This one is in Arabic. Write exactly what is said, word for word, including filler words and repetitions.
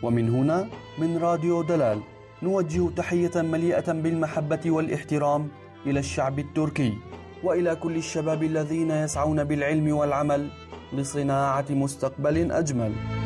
ومن هنا من راديو دلال نوجه تحية مليئة بالمحبة والاحترام إلى الشعب التركي وإلى كل الشباب الذين يسعون بالعلم والعمل لصناعة مستقبل أجمل.